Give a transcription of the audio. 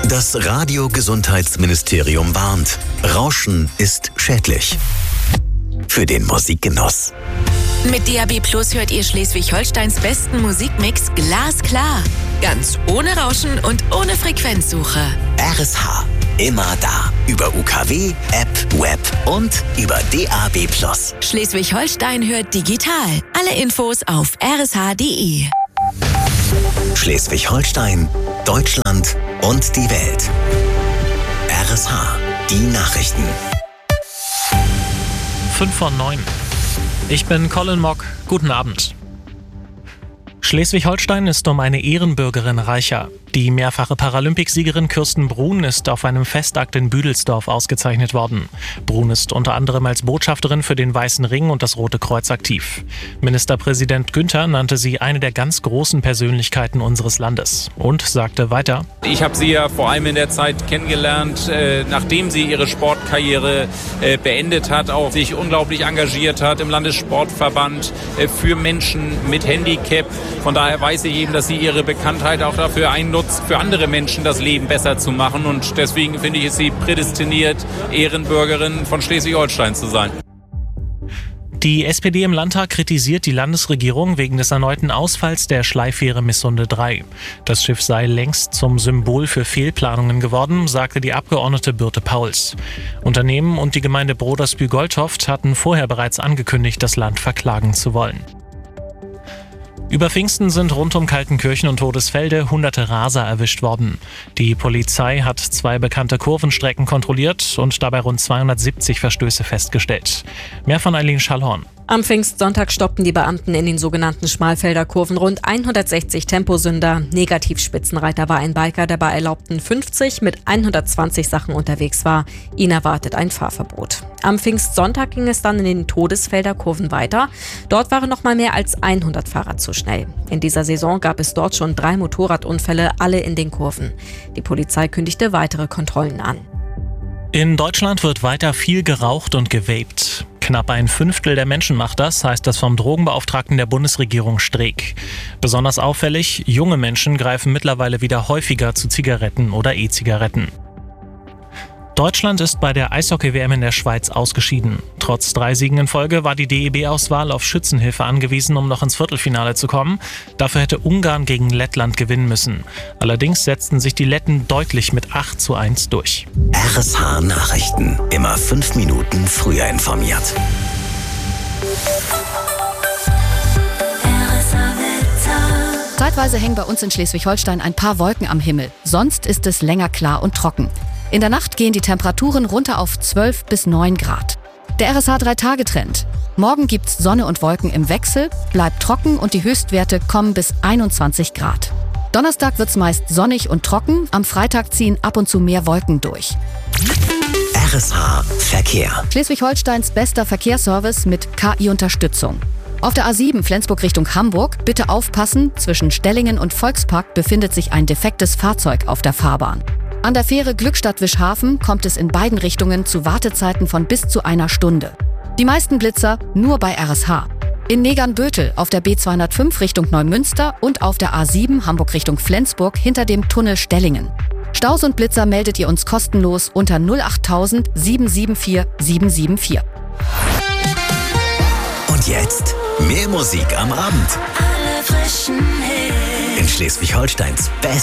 Das Radio-Gesundheitsministerium warnt. Rauschen ist schädlich. Für den Musikgenuss. Mit DAB+ hört ihr Schleswig-Holsteins besten Musikmix glasklar. Ganz ohne Rauschen und ohne Frequenzsuche. RSH. Immer da. Über UKW, App, Web und über DAB+. Schleswig-Holstein hört digital. Alle Infos auf rsh.de. Schleswig-Holstein, Deutschland und die Welt. RSH. Die Nachrichten. 5:09. Ich bin Colin Mock. Guten Abend. Schleswig-Holstein ist um eine Ehrenbürgerin reicher. Die mehrfache Paralympicsiegerin Kirsten Brun ist auf einem Festakt in Büdelsdorf ausgezeichnet worden. Brun ist unter anderem als Botschafterin für den Weißen Ring und das Rote Kreuz aktiv. Ministerpräsident Günther nannte sie eine der ganz großen Persönlichkeiten unseres Landes und sagte weiter: Ich habe sie ja vor allem in der Zeit kennengelernt, nachdem sie ihre Sportkarriere beendet hat, auch sich unglaublich engagiert hat im Landessportverband für Menschen mit Handicap. Von daher weiß ich eben, dass sie ihre Bekanntheit auch dafür einnutzt, für andere Menschen das Leben besser zu machen. Und deswegen finde ich, ist sie prädestiniert, Ehrenbürgerin von Schleswig-Holstein zu sein. Die SPD im Landtag kritisiert die Landesregierung wegen des erneuten Ausfalls der Schleifähre Missunde 3. Das Schiff sei längst zum Symbol für Fehlplanungen geworden, sagte die Abgeordnete Birte Pauls. Unternehmen und die Gemeinde Brodersbü-Goldhoft hatten vorher bereits angekündigt, das Land verklagen zu wollen. Über Pfingsten sind rund um Kaltenkirchen und Todesfelde hunderte Raser erwischt worden. Die Polizei hat 2 bekannte Kurvenstrecken kontrolliert und dabei rund 270 Verstöße festgestellt. Mehr von Eileen Schallhorn. Am Pfingstsonntag stoppten die Beamten in den sogenannten Schmalfelder Kurven rund 160 Temposünder. Negativspitzenreiter war ein Biker, der bei erlaubten 50 mit 120 Sachen unterwegs war. Ihn erwartet ein Fahrverbot. Am Pfingstsonntag ging es dann in den Todesfelder Kurven weiter. Dort waren noch mal mehr als 100 Fahrer zu schnell. In dieser Saison gab es dort schon 3 Motorradunfälle, alle in den Kurven. Die Polizei kündigte weitere Kontrollen an. In Deutschland wird weiter viel geraucht und gewaped. Knapp 1/5 der Menschen macht das, heißt das vom Drogenbeauftragten der Bundesregierung Streeck. Besonders auffällig, junge Menschen greifen mittlerweile wieder häufiger zu Zigaretten oder E-Zigaretten. Deutschland ist bei der Eishockey-WM in der Schweiz ausgeschieden. Trotz 3 Siegen in Folge war die DEB-Auswahl auf Schützenhilfe angewiesen, um noch ins Viertelfinale zu kommen. Dafür hätte Ungarn gegen Lettland gewinnen müssen. Allerdings setzten sich die Letten deutlich mit 8:1 durch. RSH Nachrichten. Immer 5 Minuten früher informiert. Zeitweise hängen bei uns in Schleswig-Holstein ein paar Wolken am Himmel. Sonst ist es länger klar und trocken. In der Nacht gehen die Temperaturen runter auf 12 bis 9 Grad. Der RSH 3-Tage-Trend. Morgen gibt's Sonne und Wolken im Wechsel, bleibt trocken und die Höchstwerte kommen bis 21 Grad. Donnerstag wird's meist sonnig und trocken, am Freitag ziehen ab und zu mehr Wolken durch. RSH Verkehr. Schleswig-Holsteins bester Verkehrsservice mit KI-Unterstützung. Auf der A7 Flensburg Richtung Hamburg, bitte aufpassen, zwischen Stellingen und Volkspark befindet sich ein defektes Fahrzeug auf der Fahrbahn. An der Fähre Glückstadt-Wischhafen kommt es in beiden Richtungen zu Wartezeiten von bis zu 1 Stunde. Die meisten Blitzer nur bei RSH. In Negern-Bötel auf der B205 Richtung Neumünster und auf der A7 Hamburg Richtung Flensburg hinter dem Tunnel Stellingen. Staus und Blitzer meldet ihr uns kostenlos unter 08000 774 774. Und jetzt mehr Musik am Abend. Alle frischen Hits. In Schleswig-Holsteins Best